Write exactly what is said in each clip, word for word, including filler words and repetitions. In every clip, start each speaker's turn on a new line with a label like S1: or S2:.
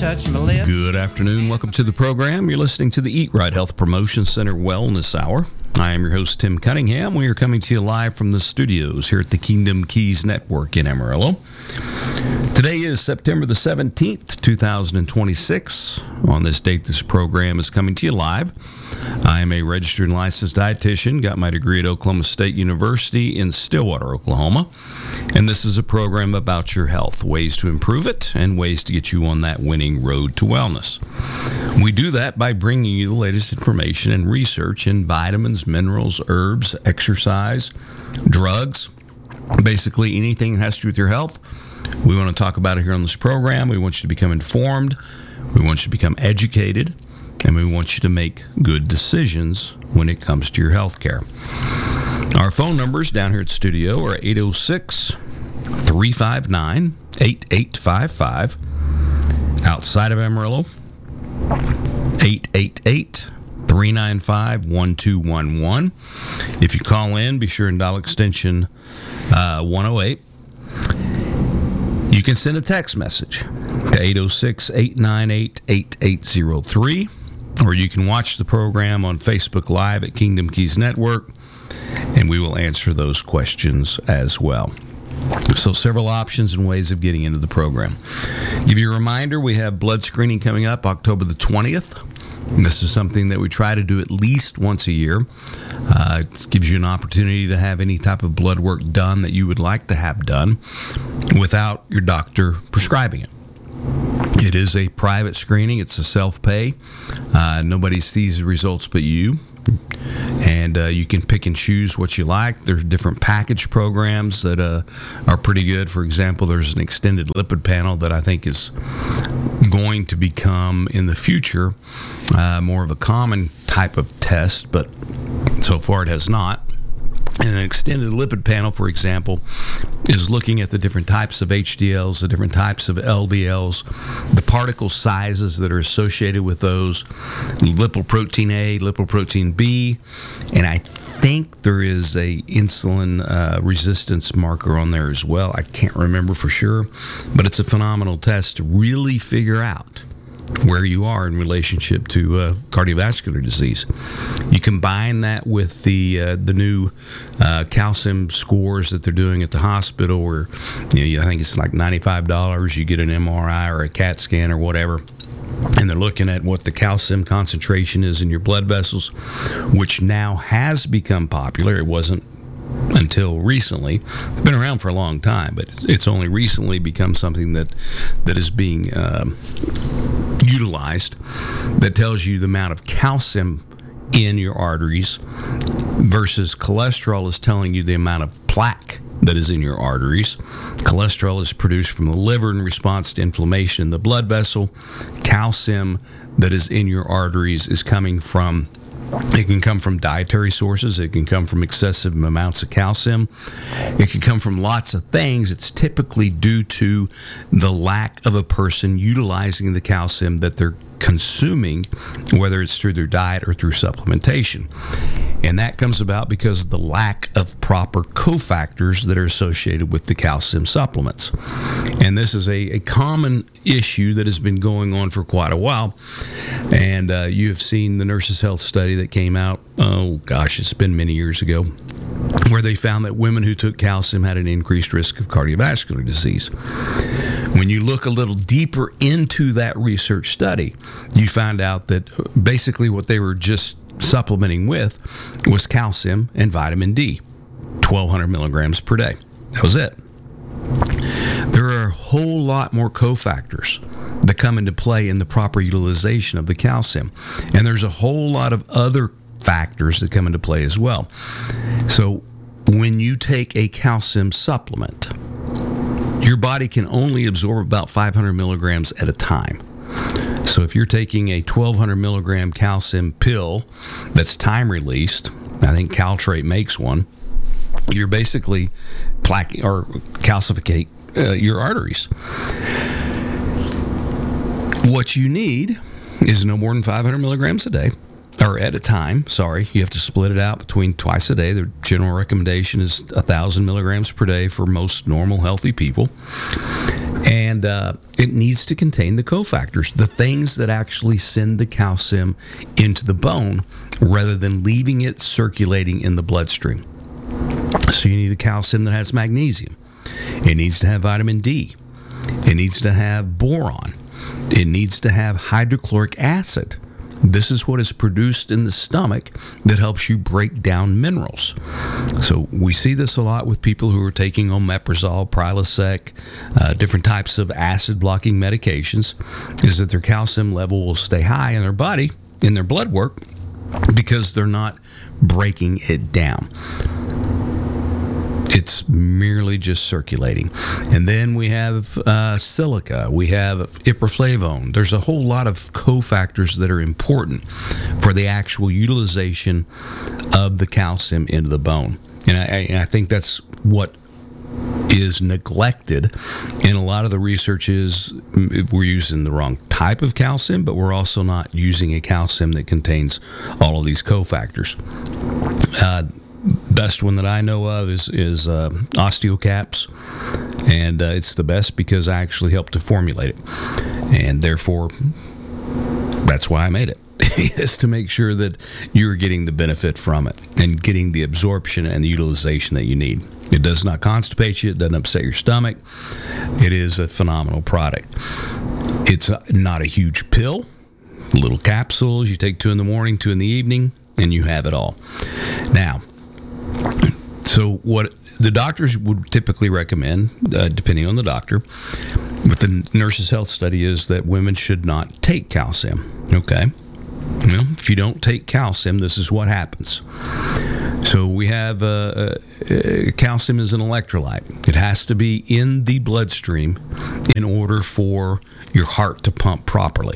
S1: touch my lips.
S2: Good afternoon. Welcome to the program. You're listening to the Eat Right Health Promotion Center Wellness Hour. I am your host, Tim Cunningham. We are coming to you live from the studios here at the Kingdom Keys Network in Amarillo. Today is September the seventeenth, two thousand twenty-six. On this date, this program is coming to you live. I am a registered and licensed dietitian, got my degree at Oklahoma State University in Stillwater, Oklahoma. And this is a program about your health, ways to improve it, and ways to get you on that winning road to wellness. We do that by bringing you the latest information and research in vitamins, minerals, herbs, exercise, drugs, basically anything that has to do with your health. We want to talk about it here on this program. We want you to become informed. We want you to become educated. And we want you to make good decisions when it comes to your health care. Our phone numbers down here at studio are eight oh six, three five nine, eight eight five five. Outside of Amarillo, eight eight eight, three nine five, one two one one. If you call in, be sure and dial extension uh, one oh eight. You can send a text message to eight oh six, eight nine eight, eight eight oh three. Or you can watch the program on Facebook Live at Kingdom Keys Network, and we will answer those questions as well. So several options and ways of getting into the program. Give you a reminder, we have blood screening coming up October the twentieth. This is something that we try to do at least once a year. Uh, it gives you an opportunity to have any type of blood work done that you would like to have done without your doctor prescribing it. It is a private screening. It's a self-pay. Uh, nobody sees the results but you. And uh, you can pick and choose what you like. There's different package programs that uh, are pretty good. For example, there's an extended lipid panel that I think is going to become, in the future, uh, more of a common type of test, but so far it has not. And an extended lipid panel, for example, is looking at the different types of H D Ls, the different types of L D Ls, the particle sizes that are associated with those, lipoprotein A, lipoprotein B, and I think there is a insulin uh, resistance marker on there as well. I can't remember for sure, but it's a phenomenal test to really figure out where you are in relationship to uh, cardiovascular disease. You combine that with the uh, the new uh, calcium scores that they're doing at the hospital, where you know, I think it's like ninety-five dollars. You get an M R I or a CAT scan or whatever, and they're looking at what the calcium concentration is in your blood vessels, which now has become popular. It wasn't until recently. It's been around for a long time, but it's only recently become something that that is being um, utilized, that tells you the amount of calcium in your arteries versus cholesterol is telling you the amount of plaque that is in your arteries. Cholesterol is produced from the liver in response to inflammation in the blood vessel. Calcium that is in your arteries is coming from It can come from dietary sources. It can come from excessive amounts of calcium. It can come from lots of things. It's typically due to the lack of a person utilizing the calcium that they're consuming, whether it's through their diet or through supplementation. And that comes about because of the lack of proper cofactors that are associated with the calcium supplements. And this is a, a common issue that has been going on for quite a while. And uh, you have seen the Nurses' Health study that came out, oh gosh, it's been many years ago, where they found that women who took calcium had an increased risk of cardiovascular disease. When you look a little deeper into that research study, you find out that basically what they were just supplementing with was calcium and vitamin D, twelve hundred milligrams per day. That was it. There are a whole lot more cofactors that come into play in the proper utilization of the calcium. And there's a whole lot of other factors that come into play as well. So when you take a calcium supplement, your body can only absorb about five hundred milligrams at a time. So if you're taking a twelve hundred milligram calcium pill that's time released, I think Caltrate makes one, you're basically plaque or calcificate uh, your arteries. What you need is no more than five hundred milligrams a day, or at a time, sorry. You have to split it out between twice a day. The general recommendation is one thousand milligrams per day for most normal, healthy people. And uh, it needs to contain the cofactors, the things that actually send the calcium into the bone rather than leaving it circulating in the bloodstream. So you need a calcium that has magnesium. It needs to have vitamin D. It needs to have boron. It needs to have hydrochloric acid. This is what is produced in the stomach that helps you break down minerals. So we see this a lot with people who are taking omeprazole, Prilosec, uh, different types of acid-blocking medications, is that their calcium level will stay high in their body, in their blood work, because they're not breaking it down. It's merely just circulating. And then we have uh, silica. We have iproflavone. There's a whole lot of cofactors that are important for the actual utilization of the calcium into the bone. And I, and I think that's what is neglected in a lot of the research is we're using the wrong type of calcium, but we're also not using a calcium that contains all of these cofactors. Uh, best one that I know of is is uh, Osteocaps, and uh, it's the best because I actually helped to formulate it, and therefore that's why I made it, is to make sure that you're getting the benefit from it and getting the absorption and the utilization that you need. It does not constipate you. It doesn't upset your stomach. It is a phenomenal product. It's not a huge pill. Little capsules. You take two in the morning, two in the evening, and you have it all. Now, so what the doctors would typically recommend, uh, depending on the doctor, with the Nurses' Health Study, is that women should not take calcium. Okay? Well, if you don't take calcium, this is what happens. So we have uh, uh, calcium is an electrolyte. It has to be in the bloodstream in order for your heart to pump properly.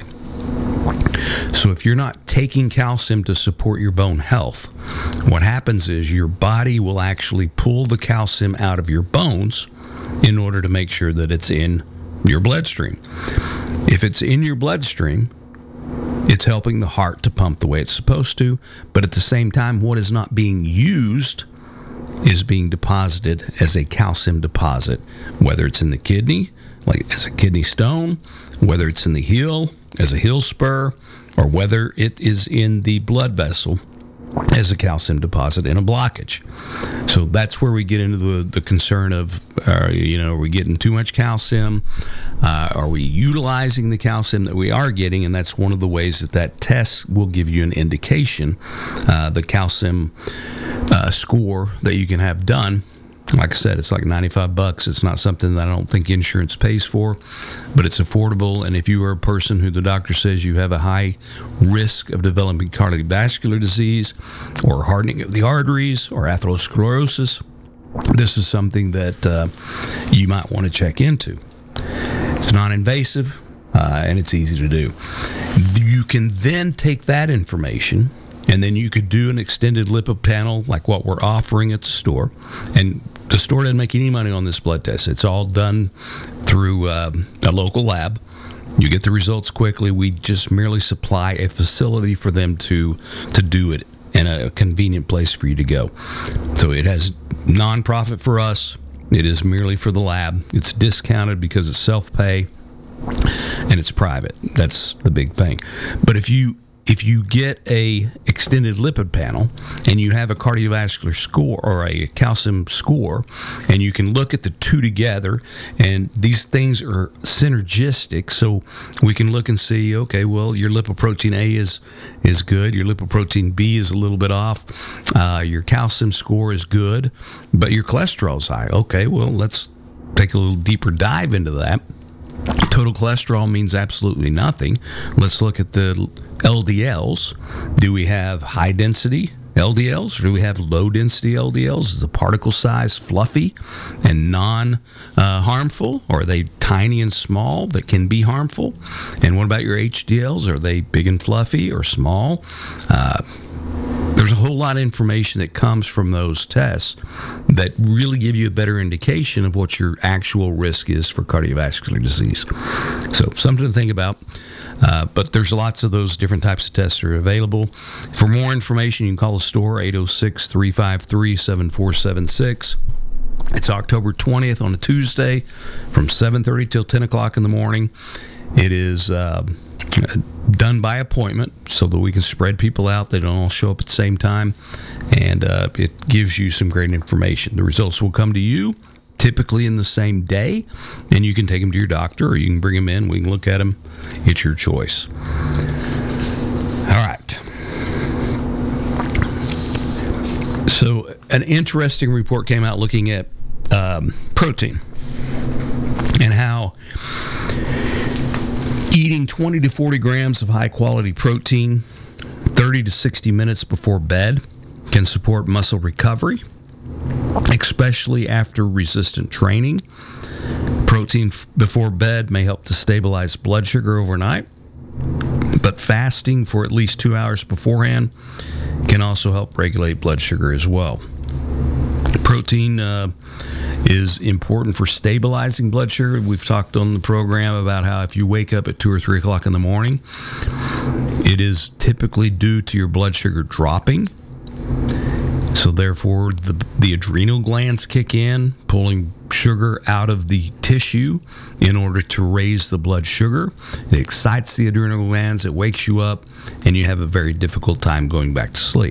S2: So if you're not taking calcium to support your bone health, what happens is your body will actually pull the calcium out of your bones in order to make sure that it's in your bloodstream. If it's in your bloodstream, it's helping the heart to pump the way it's supposed to, but at the same time, what is not being used is being deposited as a calcium deposit, whether it's in the kidney, like as a kidney stone, whether it's in the heel, as a heel spur, or whether it is in the blood vessel as a calcium deposit in a blockage. So that's where we get into the, the concern of, uh, you know, are we getting too much calcium? Uh, are we utilizing the calcium that we are getting? And that's one of the ways that that test will give you an indication, uh, the calcium uh, score that you can have done. Like I said, it's like ninety-five bucks. It's not something that I don't think insurance pays for, but it's affordable. And if you are a person who the doctor says you have a high risk of developing cardiovascular disease or hardening of the arteries or atherosclerosis, this is something that uh, you might want to check into. It's non-invasive, uh, and it's easy to do. You can then take that information, and then you could do an extended lipid panel like what we're offering at the store. And the store doesn't make any money on this blood test. It's all done through uh, a local lab. You get the results quickly. We just merely supply a facility for them to to do it in a convenient place for you to go. So it has non-profit for us. It is merely for the lab. It's discounted because it's self-pay, and it's private. That's the big thing. But if you If you get a extended lipid panel and you have a cardiovascular score or a calcium score, and you can look at the two together, and these things are synergistic, so we can look and see, okay, well, your lipoprotein A is is good, your lipoprotein B is a little bit off, uh, your calcium score is good, but your cholesterol is high. Okay, well, let's take a little deeper dive into that. Total cholesterol means absolutely nothing. Let's look at the L D Ls. Do we have high density L D Ls or do we have low density L D Ls? Is the particle size fluffy and non uh, harmful, or are they tiny and small that can be harmful? And what about your H D Ls? Are they big and fluffy or small? Uh, There's a whole lot of information that comes from those tests that really give you a better indication of what your actual risk is for cardiovascular disease. So something to think about. Uh, but there's lots of those different types of tests that are available. For more information, you can call the store, eight oh six, three five three, seven four seven six. It's October twentieth on a Tuesday from seven thirty till ten o'clock in the morning. It is uh, done by appointment so that we can spread people out. They don't all show up at the same time. And uh, it gives you some great information. The results will come to you typically in the same day, and you can take them to your doctor or you can bring them in. We can look at them. It's your choice. All right. So an interesting report came out looking at um, protein and how eating twenty to forty grams of high-quality protein thirty to sixty minutes before bed can support muscle recovery, especially after resistant training. Protein f- before bed may help to stabilize blood sugar overnight, but fasting for at least two hours beforehand can also help regulate blood sugar as well. Protein uh, is important for stabilizing blood sugar. We've talked on the program about how if you wake up at two or three o'clock in the morning, it is typically due to your blood sugar dropping. So therefore, the, the adrenal glands kick in, pulling sugar out of the tissue in order to raise the blood sugar. It excites the adrenal glands, it wakes you up, and you have a very difficult time going back to sleep.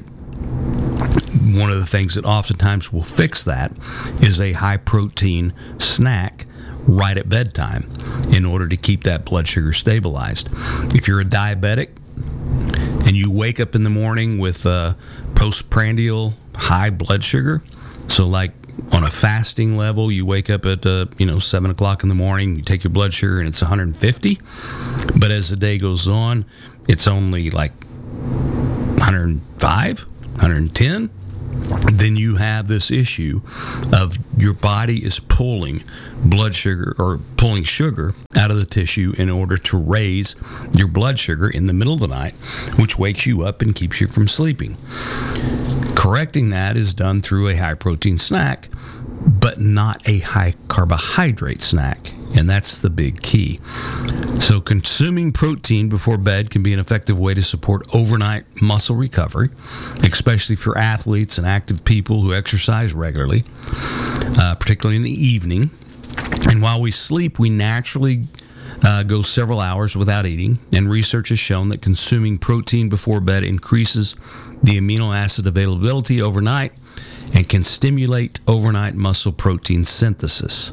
S2: One of the things that oftentimes will fix that is a high-protein snack right at bedtime in order to keep that blood sugar stabilized. If you're a diabetic and you wake up in the morning with uh, postprandial high blood sugar, so like on a fasting level, you wake up at uh, you know seven o'clock in the morning, you take your blood sugar and it's one hundred fifty, but as the day goes on, it's only like one hundred five, one hundred ten, then you have this issue of your body is pulling blood sugar or pulling sugar out of the tissue in order to raise your blood sugar in the middle of the night, which wakes you up and keeps you from sleeping. Correcting that is done through a high-protein snack, but not a high-carbohydrate snack, and that's the big key. So consuming protein before bed can be an effective way to support overnight muscle recovery, especially for athletes and active people who exercise regularly, uh, particularly in the evening. And while we sleep, we naturally uh, go several hours without eating, and research has shown that consuming protein before bed increases the amino acid availability overnight and can stimulate overnight muscle protein synthesis.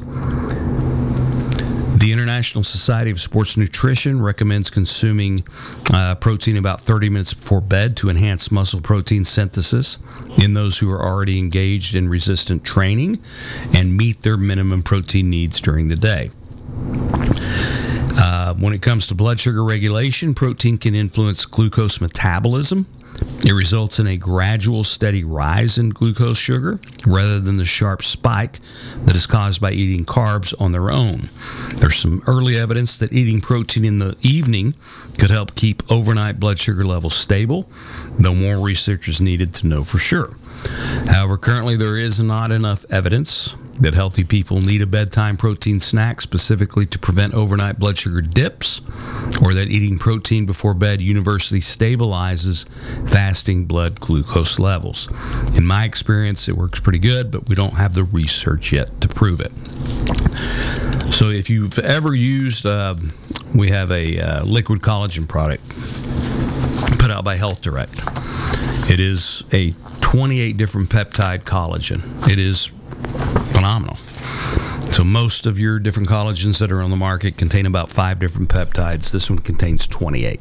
S2: The International Society of Sports Nutrition recommends consuming uh, protein about thirty minutes before bed to enhance muscle protein synthesis in those who are already engaged in resistant training and meet their minimum protein needs during the day. Uh, when it comes to blood sugar regulation, protein can influence glucose metabolism. It results in a gradual, steady rise in glucose sugar rather than the sharp spike that is caused by eating carbs on their own. There's some early evidence that eating protein in the evening could help keep overnight blood sugar levels stable, though more research is needed to know for sure. However, currently there is not enough evidence that healthy people need a bedtime protein snack specifically to prevent overnight blood sugar dips, or that eating protein before bed universally stabilizes fasting blood glucose levels. In my experience, it works pretty good, but we don't have the research yet to prove it. So if you've ever used, uh, we have a uh, liquid collagen product put out by Health Direct. It is a twenty-eight different peptide collagen. It is phenomenal. So most of your different collagens that are on the market contain about five different peptides. This one contains twenty-eight.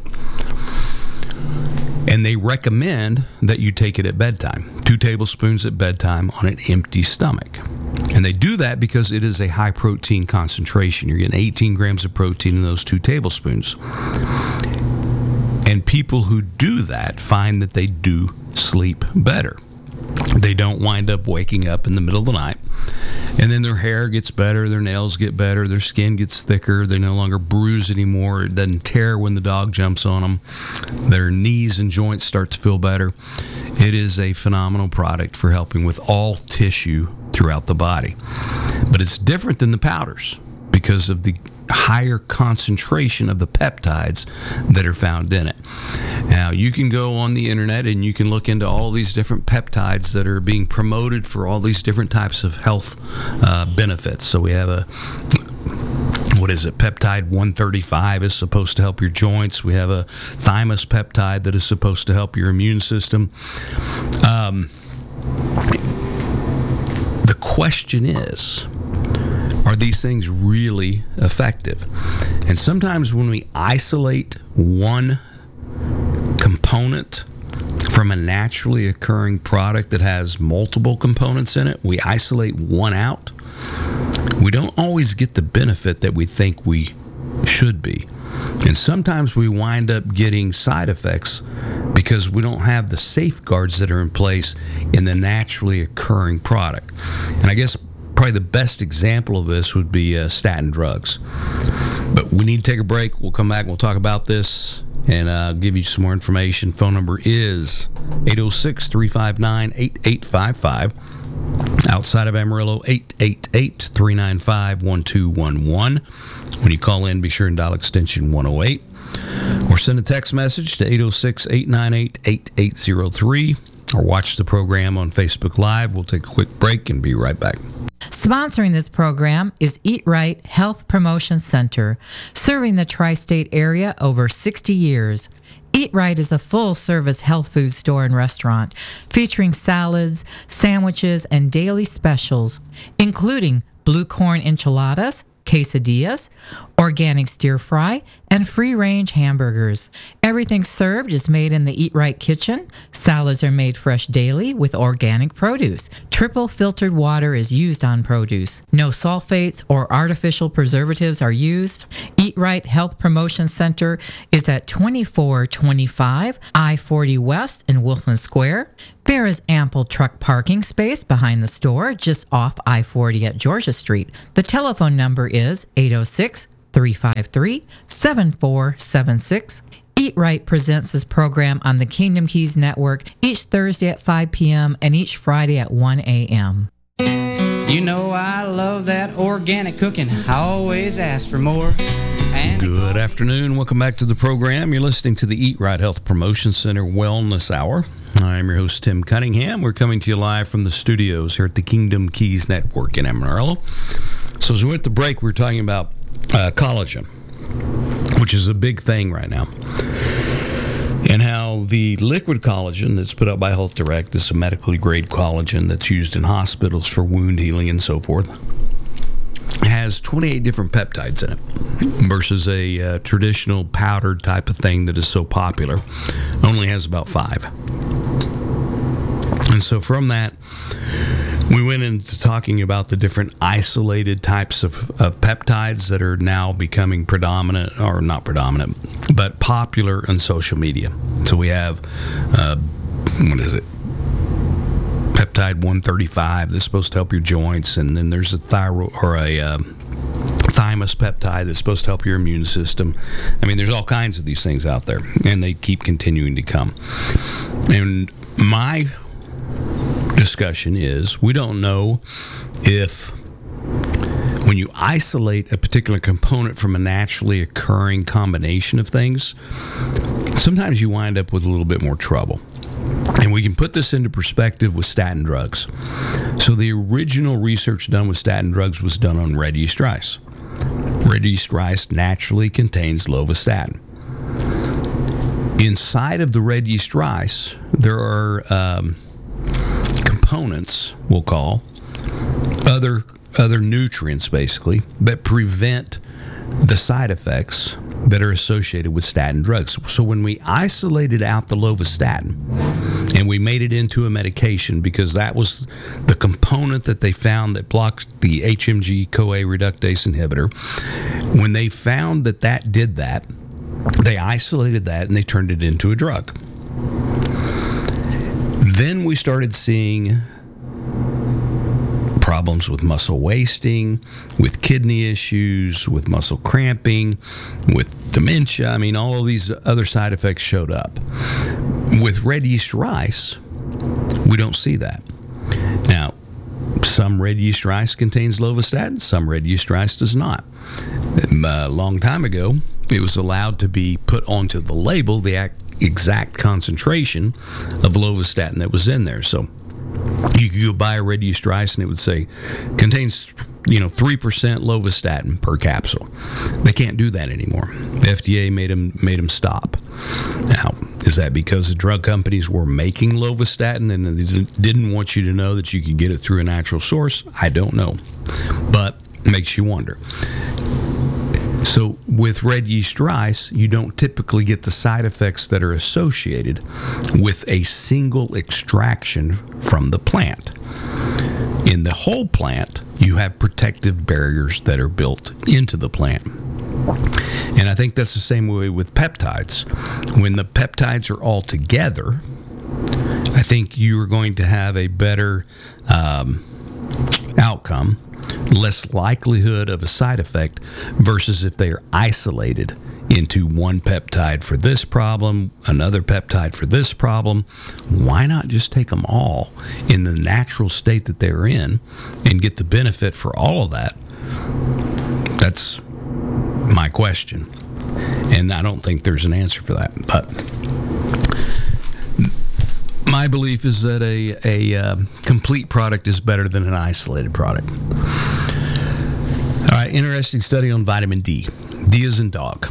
S2: And they recommend that you take it at bedtime, two tablespoons at bedtime on an empty stomach. And they do that because it is a high protein concentration. You're getting eighteen grams of protein in those two tablespoons. And people who do that find that they do sleep better. They don't wind up waking up in the middle of the night, and then their hair gets better, their nails get better, their skin gets thicker, they no longer bruise anymore, it doesn't tear when the dog jumps on them, their knees and joints start to feel better. It is a phenomenal product for helping with all tissue throughout the body. But it's different than the powders because of the higher concentration of the peptides that are found in it. Now, you can go on the internet and you can look into all these different peptides that are being promoted for all these different types of health uh, benefits. So we have a What is it? Peptide one thirty-five is supposed to help your joints. We have a thymus peptide that is supposed to help your immune system. Um, the question is, are these things really effective? And sometimes when we isolate one component from a naturally occurring product that has multiple components in it, we isolate one out, we don't always get the benefit that we think we should be. And sometimes we wind up getting side effects because we don't have the safeguards that are in place in the naturally occurring product. And I guess probably the best example of this would be uh, statin drugs. But we need to take a break. We'll come back and we'll talk about this and uh, give you some more information. Phone number is eight oh six, three five nine, eight eight five five. Outside of Amarillo, eight eight eight, three nine five, one two one one. When you call in, be sure and dial extension one oh eight. Or send a text message to eight oh six, eight nine eight, eight eight oh three. Or watch the program on Facebook Live. We'll take a quick break and be right back.
S1: Sponsoring this program is Eat Right Health Promotion Center, serving the tri-state area over sixty years. Eat Right is a full-service health food store and restaurant featuring salads, sandwiches, and daily specials, including blue corn enchiladas, quesadillas, organic stir fry, and free-range hamburgers. Everything served is made in the Eat Right kitchen. Salads are made fresh daily with organic produce. Triple filtered water is used on produce. No sulfates or artificial preservatives are used. Eat Right Health Promotion Center is at twenty-four twenty-five I forty West in Wolfman Square. There is ample truck parking space behind the store just off I forty at Georgia Street. The telephone number is eight oh six, three five three, seven four seven six. Eat Right presents this program on the Kingdom Keys Network each Thursday at five p.m. and each Friday at one a.m.
S3: You know I love that organic cooking. I always ask for more. And
S2: Good afternoon. Welcome back to the program. You're listening to the Eat Right Health Promotion Center Wellness Hour. I'm your host, Tim Cunningham. We're coming to you live from the studios here at the Kingdom Keys Network in Amarillo. So as we went to break, we were talking about uh, collagen, which is a big thing right now, and how the liquid collagen that's put out by Health Direct, this is a medically grade collagen that's used in hospitals for wound healing and so forth, has twenty-eight different peptides in it versus a uh, traditional powdered type of thing that is so popular only has about five. And so from that, we went into talking about the different isolated types of, of peptides that are now becoming predominant, or not predominant, but popular on social media. So we have, uh, what is it? Peptide one thirty-five that's supposed to help your joints, and then there's a thyroid or a uh, thymus peptide that's supposed to help your immune system. I mean, there's all kinds of these things out there, and they keep continuing to come. And my discussion is, we don't know if when you isolate a particular component from a naturally occurring combination of things, sometimes you wind up with a little bit more trouble. And we can put this into perspective with statin drugs. So the original research done with statin drugs was done on red yeast rice. Red yeast rice naturally contains lovastatin. Inside of the red yeast rice, there are um, components, we'll call, other other nutrients basically, that prevent the side effects that are associated with statin drugs. So when we isolated out the lovastatin and we made it into a medication, because that was the component that they found that blocked the H M G-CoA reductase inhibitor, when they found that that did that, they isolated that and they turned it into a drug. Then we started seeing problems with muscle wasting, with kidney issues, with muscle cramping, with dementia. I mean, all of these other side effects showed up. With red yeast rice, we don't see that. Now, Some red yeast rice contains lovastatin, some red yeast rice does not. A long time ago, it was allowed to be put onto the label the exact concentration of lovastatin that was in there. So you could go buy a red yeast rice and it would say contains, you know, three percent lovastatin per capsule. They can't do that anymore. The F D A made them made them stop. Now, is that because the drug companies were making lovastatin and they didn't want you to know that you could get it through a natural source? I don't know, but it makes you wonder. So with red yeast rice, you don't typically get the side effects that are associated with a single extraction from the plant. In the whole plant, you have protective barriers that are built into the plant. And I think that's the same way with peptides. When the peptides are all together, I think you are going to have a better um, outcome, less likelihood of a side effect versus if they are isolated into one peptide for this problem, another peptide for this problem. Why not just take them all in the natural state that they're in and get the benefit for all of that? That's my question. And I don't think there's an answer for that. But my belief is that a, a uh, complete product is better than an isolated product. All right, interesting study on vitamin D. D as in dog.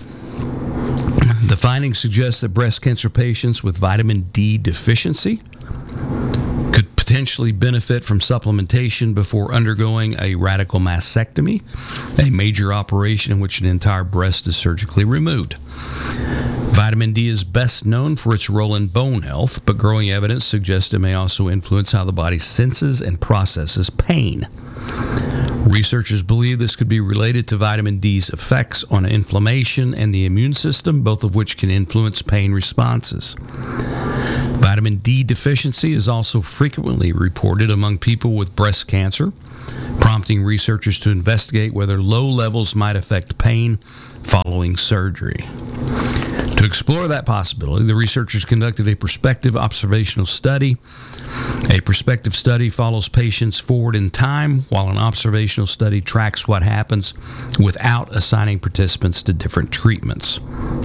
S2: The findings suggest that breast cancer patients with vitamin D deficiency could potentially benefit from supplementation before undergoing a radical mastectomy, a major operation in which an entire breast is surgically removed. Vitamin D is best known for its role in bone health, but growing evidence suggests it may also influence how the body senses and processes pain. Researchers believe this could be related to vitamin D's effects on inflammation and the immune system, both of which can influence pain responses. Vitamin D deficiency is also frequently reported among people with breast cancer, prompting researchers to investigate whether low levels might affect pain following surgery. To explore that possibility, the researchers conducted a prospective observational study. A prospective study follows patients forward in time, while an observational study tracks what happens without assigning participants to different treatments.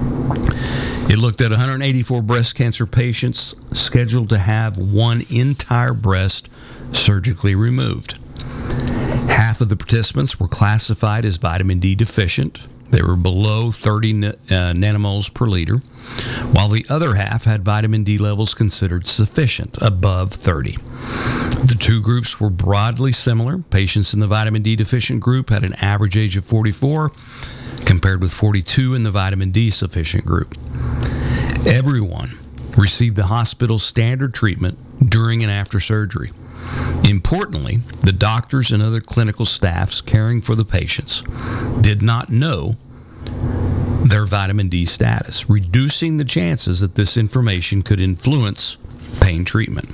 S2: It looked at one hundred eighty-four breast cancer patients scheduled to have one entire breast surgically removed. Half of the participants were classified as vitamin D deficient. They were below thirty uh, nanomoles per liter, while the other half had vitamin D levels considered sufficient, above thirty. The two groups were broadly similar. Patients in the vitamin D deficient group had an average age of forty-four, compared with forty-two in the vitamin D sufficient group. Everyone received the hospital's standard treatment during and after surgery. Importantly, the doctors and other clinical staffs caring for the patients did not know their vitamin D status, reducing the chances that this information could influence pain treatment.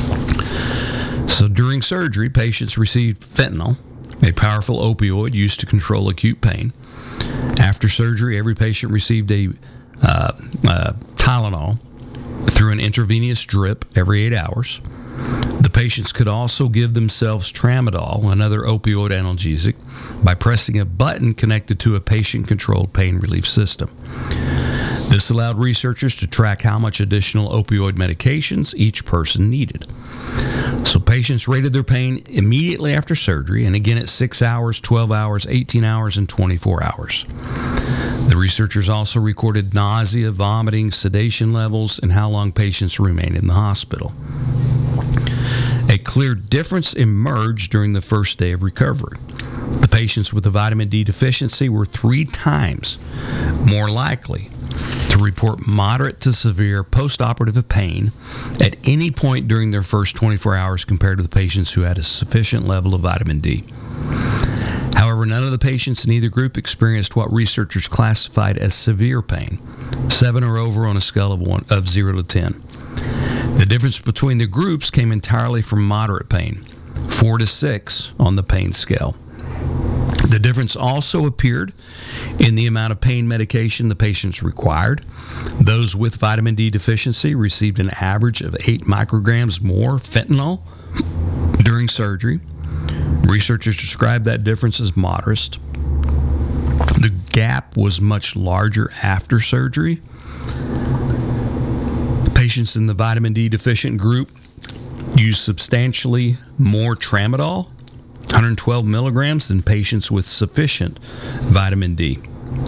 S2: So during surgery, patients received fentanyl, a powerful opioid used to control acute pain. After surgery, every patient received a uh, uh, Tylenol through an intravenous drip every eight hours. The patients could also give themselves tramadol, another opioid analgesic, by pressing a button connected to a patient-controlled pain relief system. This allowed researchers to track how much additional opioid medications each person needed. So patients rated their pain immediately after surgery, and again at six hours, twelve hours, eighteen hours, and twenty-four hours. The researchers also recorded nausea, vomiting, sedation levels, and how long patients remained in the hospital. A clear difference emerged during the first day of recovery. The patients with a vitamin D deficiency were three times more likely to report moderate to severe postoperative pain at any point during their first twenty-four hours compared to the patients who had a sufficient level of vitamin D. However, none of the patients in either group experienced what researchers classified as severe pain, seven or over on a scale of one of zero to ten. The difference between the groups came entirely from moderate pain, four to six on the pain scale. The difference also appeared in the amount of pain medication the patients required. Those with vitamin D deficiency received an average of eight micrograms more fentanyl during surgery, Researchers described that difference as modest. The gap was much larger after surgery. Patients in the vitamin D deficient group used substantially more tramadol, one hundred twelve milligrams, than patients with sufficient vitamin D.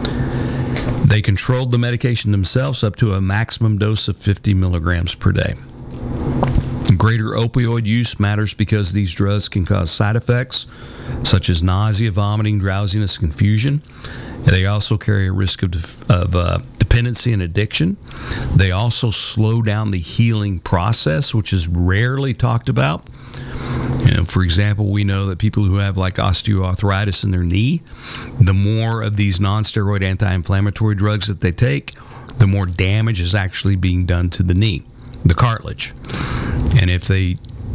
S2: They controlled the medication themselves up to a maximum dose of fifty milligrams per day. Greater opioid use matters because these drugs can cause side effects such as nausea, vomiting, drowsiness, confusion. They also carry a risk of, of uh, dependency and addiction. They also slow down the healing process, which is rarely talked about. You know, for example, we know that people who have like osteoarthritis in their knee, the more of these non-steroid anti-inflammatory drugs that they take, the more damage is actually being done to the knee, the cartilage. And if they,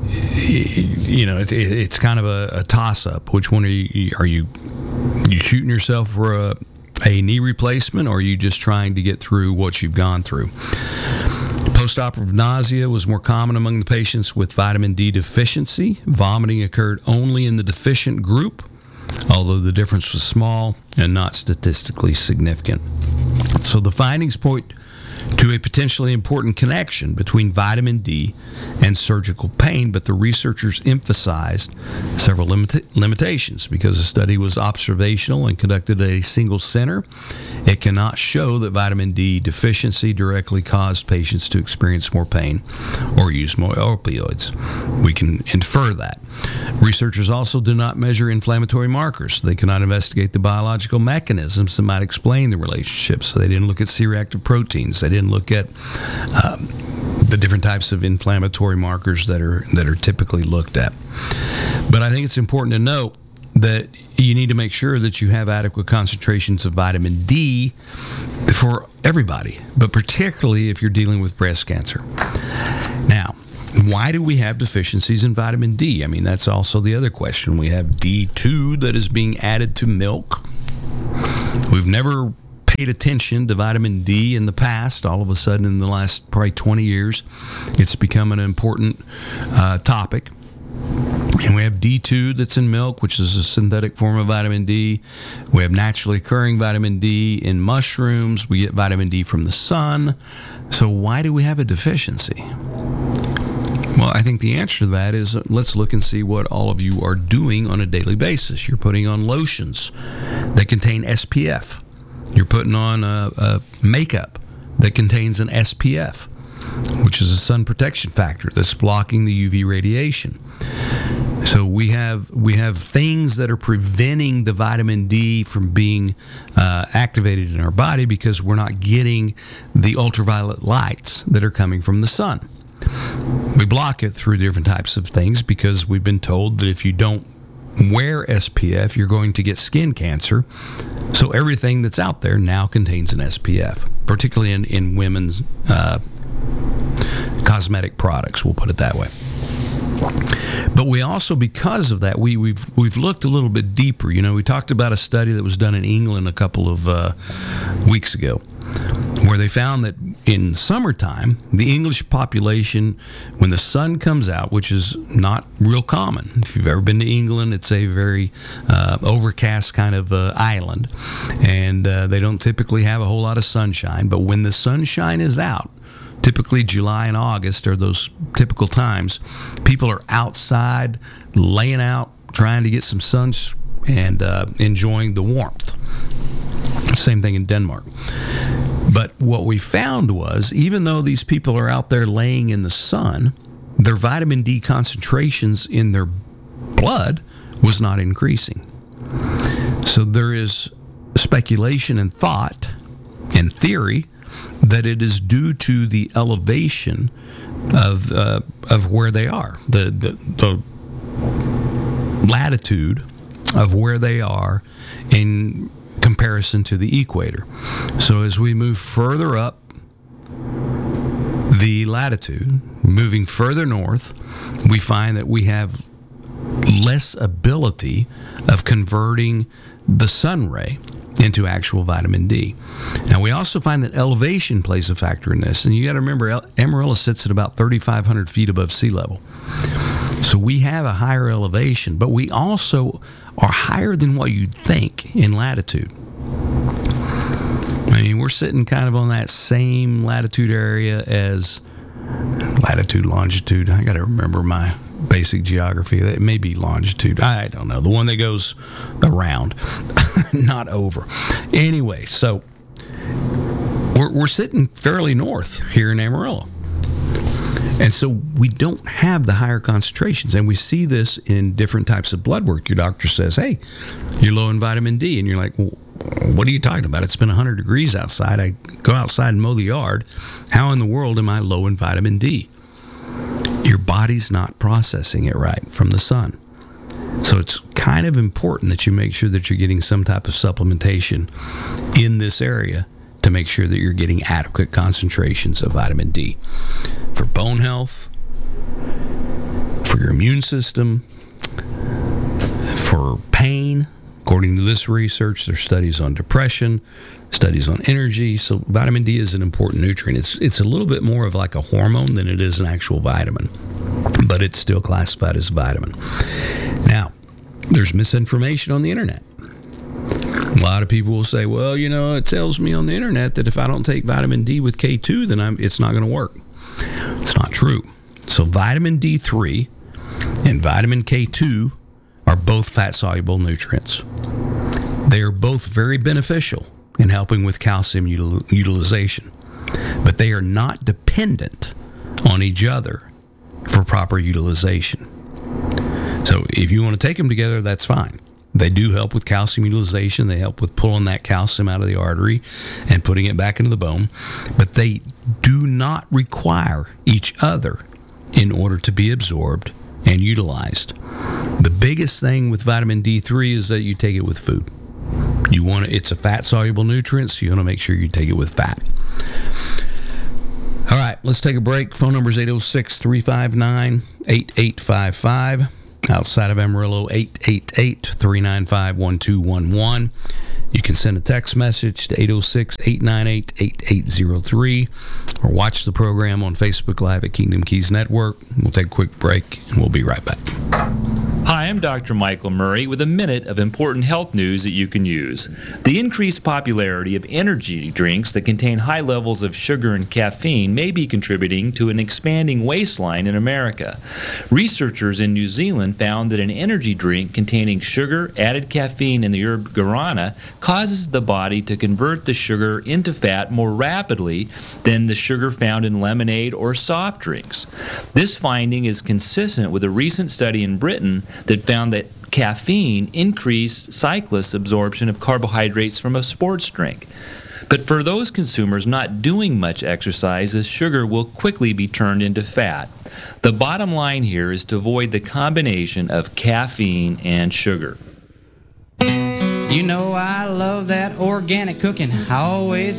S2: you know, it's, it's kind of a, a toss-up. Which one are you? Are you you shooting yourself for a, a knee replacement, or are you just trying to get through what you've gone through? Postoperative nausea was more common among the patients with vitamin D deficiency. Vomiting occurred only in the deficient group, although the difference was small and not statistically significant. So the findings point to a potentially important connection between vitamin D and surgical pain, but the researchers emphasized several limita- limitations. Because the study was observational and conducted at a single center, it cannot show that vitamin D deficiency directly caused patients to experience more pain or use more opioids. We can infer that. Researchers also do not measure inflammatory markers. They cannot investigate the biological mechanisms that might explain the relationship. So they didn't look at C-reactive proteins. They didn't look at um, the different types of inflammatory markers that are that are typically looked at. But I think it's important to note that you need to make sure that you have adequate concentrations of vitamin D for everybody, but particularly if you're dealing with breast cancer. Now, why do we have deficiencies in vitamin D? I mean, that's also the other question. We have D two that is being added to milk. We've never paid attention to vitamin D in the past. All of a sudden, in the last probably twenty years, it's become an important uh, topic. And we have D two that's in milk, which is a synthetic form of vitamin D. We have naturally occurring vitamin D in mushrooms. We get vitamin D from the sun. So why do we have a deficiency? Well, I think the answer to that is, let's look and see what all of you are doing on a daily basis. You're putting on lotions that contain S P F. You're putting on a, a makeup that contains an S P F, which is a sun protection factor that's blocking the U V radiation. So we have we have things that are preventing the vitamin D from being uh, activated in our body because we're not getting the ultraviolet lights that are coming from the sun. We block it through different types of things because we've been told that if you don't wear S P F, you're going to get skin cancer. So everything that's out there now contains an S P F, particularly in, in women's uh, cosmetic products, we'll put it that way. But we also, because of that, we, we've we've looked a little bit deeper. You know, we talked about a study that was done in England a couple of uh, weeks ago, where they found that in summertime, the English population, when the sun comes out, which is not real common. If you've ever been to England, it's a very uh, overcast kind of uh, island, and uh, they don't typically have a whole lot of sunshine. But when the sunshine is out, typically July and August are those typical times, people are outside, laying out, trying to get some sun and uh, enjoying the warmth. Same thing in Denmark. But what we found was, even though these people are out there laying in the sun, their vitamin D concentrations in their blood was not increasing. So there is speculation and thought and theory that it is due to the elevation of uh, of where they are, the, the the latitude of where they are in comparison to the equator. So as we move further up the latitude, moving further north, we find that we have less ability of converting the sun ray into actual vitamin D. Now, we also find that elevation plays a factor in this. And you got to remember, Amarillo sits at about thirty-five hundred feet above sea level. So So we have a higher elevation, but we also are higher than what you'd think in latitude. I mean, we're sitting kind of on that same latitude area as latitude, longitude. I got to remember my basic geography. It may be longitude. I don't know. The one that goes around, not over. Anyway, so we're, we're sitting fairly north here in Amarillo. And so we don't have the higher concentrations. And we see this in different types of blood work. Your doctor says, hey, you're low in vitamin D. And you're like, well, what are you talking about? It's been one hundred degrees outside. I go outside and mow the yard. How in the world am I low in vitamin D? Your body's not processing it right from the sun. So it's kind of important that you make sure that you're getting some type of supplementation in this area to make sure that you're getting adequate concentrations of vitamin D for bone health, for your immune system, for pain. According to this research, there's studies on depression, studies on energy. So vitamin D is an important nutrient. It's it's a little bit more of like a hormone than it is an actual vitamin, but it's still classified as a vitamin. Now, there's misinformation on the internet. A lot of people will say, well, you know, it tells me on the internet that if I don't take vitamin D with K two, then I'm, it's not going to work. It's not true. So vitamin D three and vitamin K two are both fat-soluble nutrients. They are both very beneficial in helping with calcium util- utilization, but they are not dependent on each other for proper utilization. So if you want to take them together, that's fine. They do help with calcium utilization. They help with pulling that calcium out of the artery and putting it back into the bone. But they do not require each other in order to be absorbed and utilized. The biggest thing with vitamin D three is that you take it with food. You want to, it's a fat-soluble nutrient, so you want to make sure you take it with fat. All right, let's take a break. Phone number is eight oh six, three five nine, eight eight five five. Outside of Amarillo, eight eight eight, three nine five, one two one one. You can send a text message to eight oh six, eight nine eight, eight eight zero three or watch the program on Facebook Live at Kingdom Keys Network. We'll take a quick break, and we'll be right back.
S4: Hi, I'm Doctor Michael Murray with a minute of important health news that you can use. The increased popularity of energy drinks that contain high levels of sugar and caffeine may be contributing to an expanding waistline in America. Researchers in New Zealand found that an energy drink containing sugar, added caffeine, and the herb guarana causes the body to convert the sugar into fat more rapidly than the sugar found in lemonade or soft drinks. This finding is consistent with a recent study in Britain that found that caffeine increased cyclists' absorption of carbohydrates from a sports drink. But for those consumers not doing much exercise, the sugar will quickly be turned into fat. The bottom line here is to avoid the combination of caffeine and sugar.
S3: You know I love that organic cooking. I always